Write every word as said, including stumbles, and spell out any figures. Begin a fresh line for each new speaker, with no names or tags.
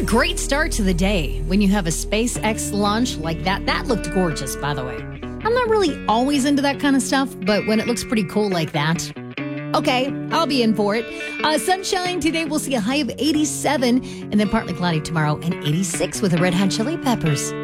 a great start to the day when you have a SpaceX launch like that. That looked gorgeous, by the way. I'm not really always into that kind of stuff, but when it looks pretty cool like that, okay, I'll be in for it. Uh, sunshine today, we'll see a high of eighty-seven, and then partly cloudy tomorrow and eighty-six with the Red Hot Chili Peppers.